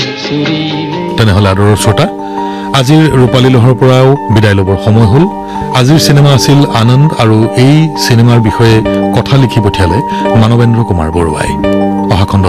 তেনেহ'লে আদৰৰ শ্ৰোতা, আজিৰ ৰূপালী লহৰ পৰাও বিদায় ল'বৰ সময় হ'ল। আজিৰ চিনেমা আছিল আনন্দ, আৰু এই চিনেমাৰ বিষয়ে কথা লিখি পঠিয়ালে মানৱেন্দ্ৰ কুমাৰ বৰুৱাই। অহা খণ্ডত